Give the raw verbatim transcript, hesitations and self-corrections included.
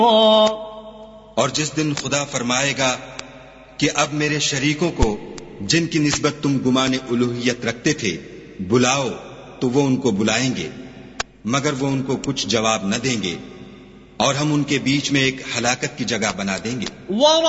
और जिस दिन खुदा फरमाएगा कि अब मेरे शरीकों को जिनकी निस्बत तुम गुमाने उलूहियत रखते थे बुलाओ, तो वो उनको बुलाएंगे, मगर वो उनको कुछ जवाब न देंगे, और हम उनके बीच में एक हलाकत की जगह बना देंगे।